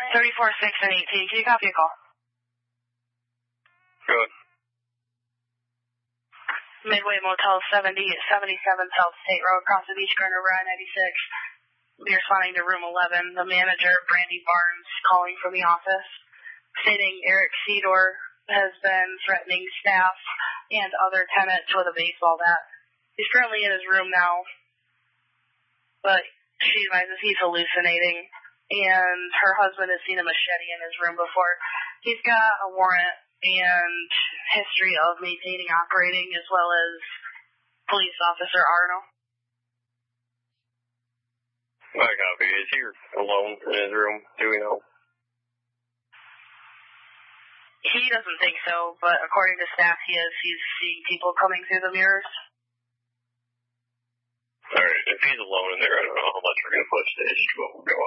34, 6, and 18. Can you copy a call? Good. Midway Motel 70 at 77 South State Road, across the beach, Garner Run 96. We're responding to room 11. The manager, Brandy Barnes, calling from the office, stating Eric Cedor has been threatening staff and other tenants with a baseball bat. He's currently in his room now, but she advises he's hallucinating, and her husband has seen a machete in his room before. He's got a warrant and history of maintaining operating, as well as police officer Arno. I copy. Is he alone in his room? Do we know? He doesn't think so, but according to staff, he is. He's seeing people coming through the mirrors. Alright, if he's alone in there, I don't know how much we're going to push this. We'll go